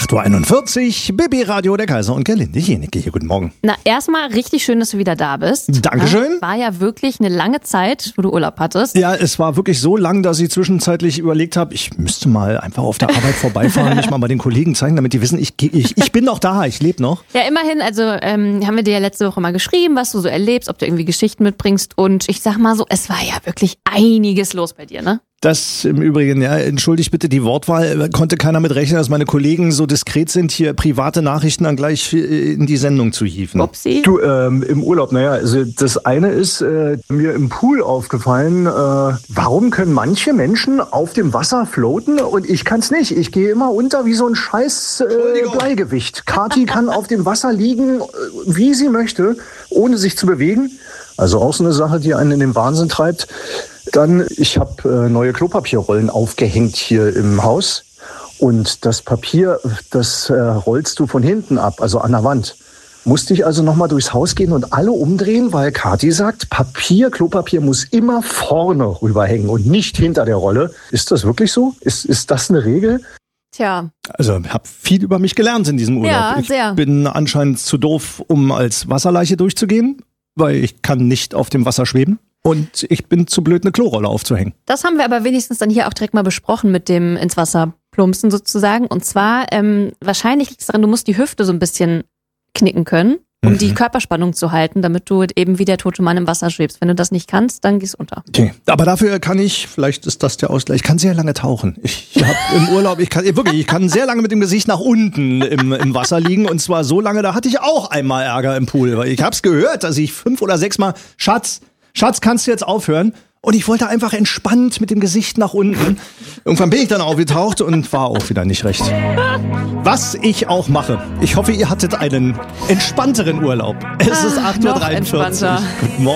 8.41 Uhr, Bibi Radio, der Kaiser und Gerlinde Jenecke hier. Guten Morgen. Na, erstmal richtig schön, dass du wieder da bist. Dankeschön. War ja wirklich eine lange Zeit, wo du Urlaub hattest. Ja, es war wirklich so lang, dass ich zwischenzeitlich überlegt habe, ich müsste mal einfach auf der Arbeit vorbeifahren, mich mal bei den Kollegen zeigen, damit die wissen, ich bin noch da, ich lebe noch. Ja, immerhin, also haben wir dir ja letzte Woche mal geschrieben, was du so erlebst, ob du irgendwie Geschichten mitbringst. Und ich sag mal so, es war ja wirklich einiges los bei dir, ne? Das im Übrigen, ja, entschuldigt bitte die Wortwahl, konnte keiner mit rechnen, dass meine Kollegen so diskret sind, hier private Nachrichten dann gleich in die Sendung zu hieven. Upsi. Du, im Urlaub, also das eine ist mir im Pool aufgefallen, warum können manche Menschen auf dem Wasser floaten und ich kann's nicht. Ich gehe immer unter wie so ein scheiß Bleigewicht. Kathi kann auf dem Wasser liegen, wie sie möchte, ohne sich zu bewegen. Also auch so eine Sache, die einen in den Wahnsinn treibt. Dann, ich habe neue Klopapierrollen aufgehängt hier im Haus und das Papier, das rollst du von hinten ab, also an der Wand. Musste ich also nochmal durchs Haus gehen und alle umdrehen, weil Kathi sagt, Klopapier muss immer vorne rüberhängen und nicht hinter der Rolle. Ist das wirklich so? Ist das eine Regel? Tja. Also habe viel über mich gelernt in diesem Urlaub. Ja, sehr. Ich bin anscheinend zu doof, um als Wasserleiche durchzugehen, weil ich kann nicht auf dem Wasser schweben. Und ich bin zu blöd, eine Klorolle aufzuhängen. Das haben wir aber wenigstens dann hier auch direkt mal besprochen mit dem ins Wasser plumpsen sozusagen. Und zwar, wahrscheinlich liegt es daran, du musst die Hüfte so ein bisschen knicken können, um die Körperspannung zu halten, damit du eben wie der tote Mann im Wasser schwebst. Wenn du das nicht kannst, dann gehst du unter. Okay. Aber dafür kann ich, vielleicht ist das der Ausgleich, ich kann sehr lange tauchen. Ich habe im Urlaub, ich kann sehr lange mit dem Gesicht nach unten im Wasser liegen. Und zwar so lange, da hatte ich auch einmal Ärger im Pool. Weil ich habe es gehört, dass ich 5 oder 6 Mal, Schatz, kannst du jetzt aufhören? Und ich wollte einfach entspannt mit dem Gesicht nach unten. Irgendwann bin ich dann aufgetaucht und war auch wieder nicht recht. Was ich auch mache. Ich hoffe, ihr hattet einen entspannteren Urlaub. Es ist 8.43 Uhr. Noch entspannter. Guten Morgen.